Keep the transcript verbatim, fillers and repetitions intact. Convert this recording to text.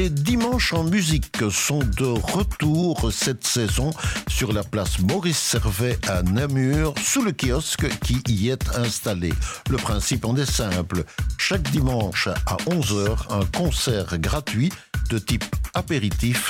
Les dimanches en musique sont de retour cette saison sur la place Maurice Servet à Namur, sous le kiosque qui y est installé. Le principe en est simple. Chaque dimanche à onze heures, un concert gratuit de type apéritif